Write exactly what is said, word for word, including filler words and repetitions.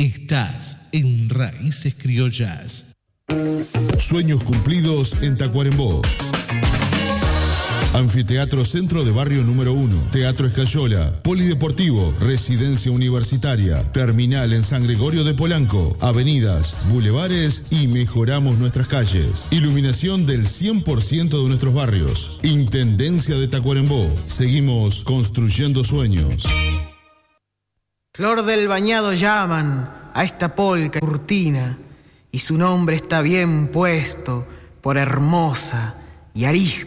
Estás en Raíces Criollas. Sueños cumplidos en Tacuarembó. Anfiteatro Centro de Barrio número uno, Teatro Escayola, Polideportivo, Residencia Universitaria, Terminal en San Gregorio de Polanco, avenidas, bulevares y mejoramos nuestras calles. Iluminación del cien por ciento de nuestros barrios. Intendencia de Tacuarembó. Seguimos construyendo sueños. Flor del Bañado llaman a esta polca cortina y su nombre está bien puesto por hermosa y arisca.